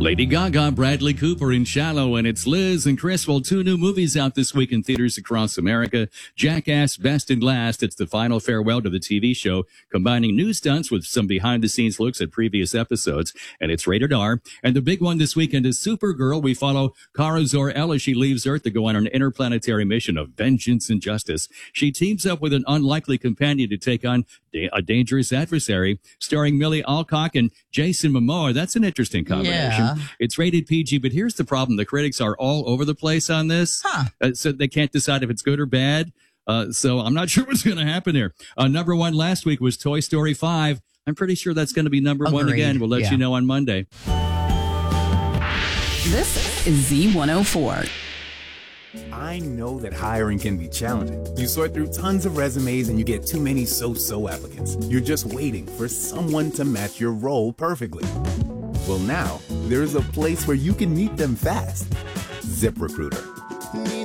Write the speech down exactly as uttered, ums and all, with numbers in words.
Lady Gaga, Bradley Cooper in Shallow, and it's Liz and Chris. Well, two new movies out this week in theaters across America. Jackass Best and Last. It's the final farewell to the T V show, combining new stunts with some behind-the-scenes looks at previous episodes, and it's rated R. And the big one this weekend is Supergirl. We follow Kara Zor-El as she leaves Earth to go on an interplanetary mission of vengeance and justice. She teams up with an unlikely companion to take on da- a dangerous adversary, starring Millie Alcock and Jason Momoa. That's an interesting combination. Yeah. It's rated P G, but here's the problem. The critics are all over the place on this. Huh. Uh, so they can't decide if it's good or bad. Uh, so I'm not sure what's going to happen there. Uh, number one last week was Toy Story five. I'm pretty sure that's going to be number Agreed. one again. We'll let Yeah. you know on Monday. This is Z one oh four. I know that hiring can be challenging. You sort through tons of resumes and you get too many so-so applicants. You're just waiting for someone to match your role perfectly. Well, now, there's a place where you can meet them fast. ZipRecruiter.